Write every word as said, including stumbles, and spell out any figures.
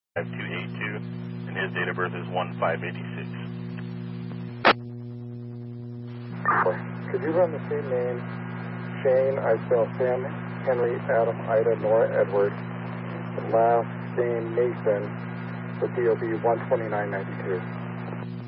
five two eight two, and his date of birth is one five eighty-six. Could you run the same name? Shane, I spell Sam, Henry, Adam, Ida, Nora, Edward. Last name Mason with D O B one twenty-nine ninety-two.